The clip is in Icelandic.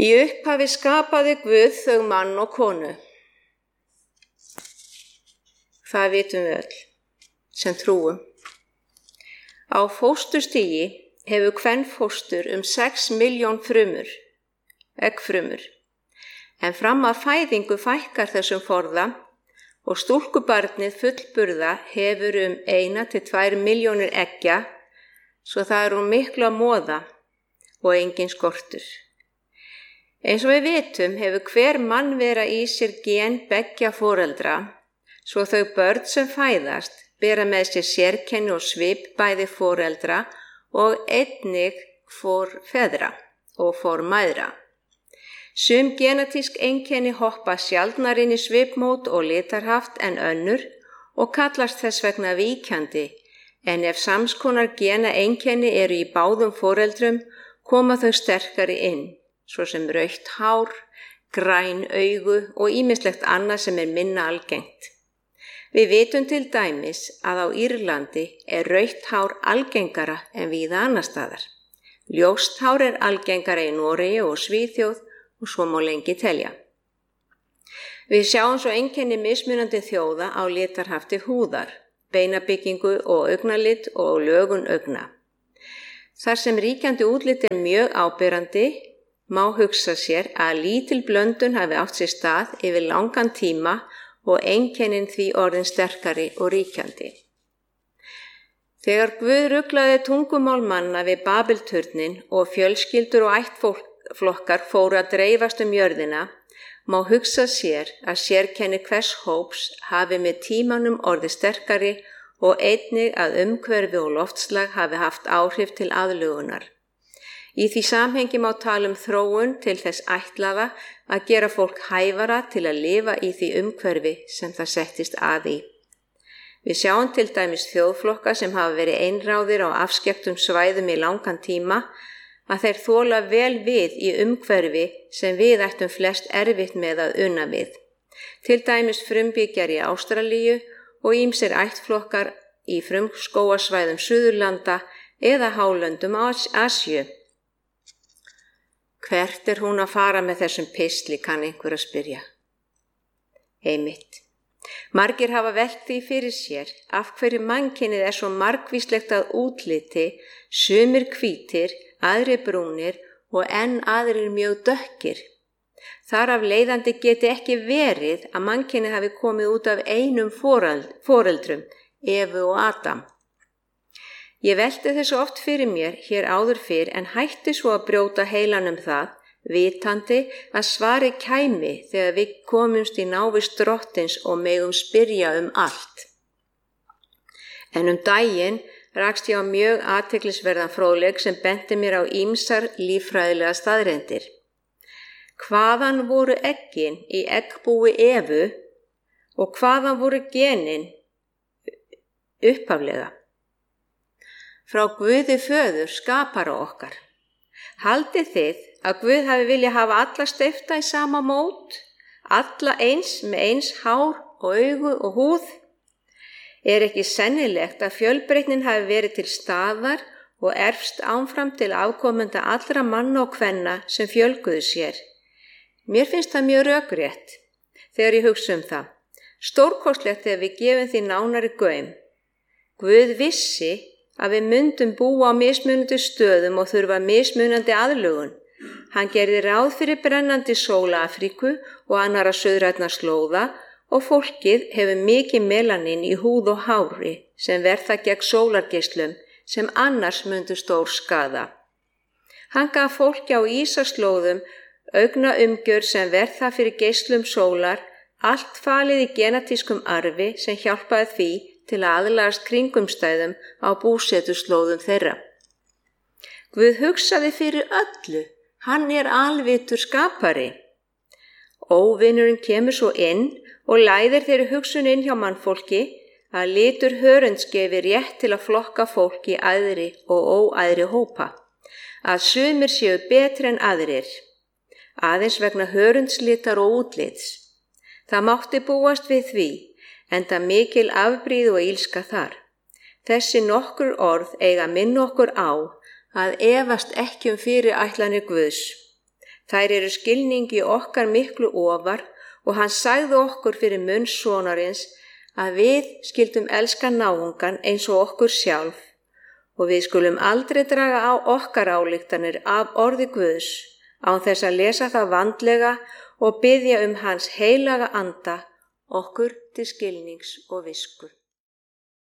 Í upphafi skapaði Guð þau mann og konu. Það vitum við öll, sem trúum. Á fósturstigi hefur kvenfóstur 6 milljón frumur, eggfrumur, en fram að fæðingu fækkar þessum forða og stúlkubarnið fullburða hefur 1 til 2 milljónir eggja, svo það er miklu að moða og engin skortur. Eins og við vitum hefur hver mannvera í sér gen beggja foreldra, svo þau börn sem fæðast bera með sér sérkenni og svip bæði foreldra og einnig forfeðra og formæðra. Sum genetísk einkenni hoppa sjaldnar inn í svipmót og litarhaft en önnur og kallast þess vegna víkjandi, en ef samskonar gena einkenni eru í báðum foreldrum koma þau sterkari inn, svo sem rautt hár, græn augu og ýmislegt annað sem er minna algengt. Við vitum til dæmis að á Írlandi er rautt hár algengara en víða annar staðar. Ljóst hár er algengara í Noregi og Svíþjóð og svo má lengi telja. Við sjáum svo einkenni mismunandi þjóða á litarhafti húðar, beinabyggingu og augnalit og lögun augna. Þar sem ríkjandi útlit er mjög áberandi, má hugsa sér að lítil blöndun hafi átt sér stað yfir langan tíma og einkennin því orðin sterkari og ríkjandi. Þegar Guð ruglaði tungumál manna við Babelturnin og fjölskyldur og ættflokkar fóru að dreifast jörðina, má hugsa sér að sérkenni hvers hóps hafi með tímanum orðið sterkari og einnig að umhverfi og loftslag hafi haft áhrif til aðlögunar. Í því samhengi má tala þróun til þess ætlaða að gera fólk hæfara til að lifa í því umhverfi sem það settist að í. Við sjáum til dæmis þjóðflokka sem hafa verið einráðir á afskekktum svæðum í langan tíma að þeir þola vel við í umhverfi sem við ættum flest erfitt með að unna við. Til dæmis frumbyggjar í Ástralíu og ýmsir ættflokkar í frumskógasvæðum Suðurlanda eða hálöndum Asíu. Hvert er hún að fara með þessum pistli, kann einhver að spyrja. Einmitt. Margir hafa velt því fyrir sér af hverju mannkynið er svo margvíslegt að útliti, sumir hvítir, aðrir brúnir og enn aðrir mjög dökkir. Þar af leiðandi geti ekki verið að mannkynið hafi komið út af einum foreldrum, Evu og Adam. Ég velti þessu oft fyrir mér hér áður fyrr en hætti svo að brjóta heilanum það, vitandi að svarið kæmi þegar við komumst í návist Drottins og megum spyrja allt. En daginn rakst ég á mjög athyglisverðan fróðleik sem benti mér á ýmsar líffræðilega staðreyndir. Hvaðan voru eggin í eggbúi Evu og hvaðan voru genin upphaflega? Frá Guði föður skapara okkar. Haldið þið að Guð hafi viljað hafa alla steypta í sama mót, alla eins með eins hár og augu og húð? Er ekki sennilegt að fjölbreytnin hafi verið til staðar og erfst áfram til afkomenda allra manna og kvenna sem fjölguðu sér? Mér finnst það mjög rökrétt þegar ég hugsa það. Stórkostlegt þegar við gefum því nánari gaum. Guð vissi að við myndum búa á mismunandi stöðum og þurfa mismunandi aðlögun. Hann gerði ráð fyrir brennandi sóla Afríku og annarra suðrænna slóða og fólkið hefur mikið melanín í húð og hári sem verða gegn sólargeislum sem annars myndu stór skaða. Hann gaf fólki á ísaslóðum augnaumgjörð sem verða fyrir geislum sólar, allt falið í genetískum arfi sem hjálpaði því til að aðlagast kringumstæðum á búsetuslóðum þeirra. Guð hugsaði fyrir öllu, hann er alvitur skapari. Óvinurinn kemur svo inn og læðir þeirri hugsun inn hjá mannfólki að litur hörunds gefi rétt til að flokka fólk í æðri og óæðri hópa, að sumir séu betri en aðrir, aðeins vegna hörundslitar og útlits. Það mátti búast við því, enda mikil afbrýði og ílska þar. Þessi nokkur orð eiga minna okkur á að efast ekki fyrirætlanir Guðs. Þær eru skilningi okkar miklu ofar og hann sagði okkur fyrir munn sonarins að við skildum elska náungan eins og okkur sjálf og við skulum aldrei draga á okkar ályktanir af orði Guðs án þess að lesa það vandlega og biðja hans heilaga anda okkur til skilnings og visku.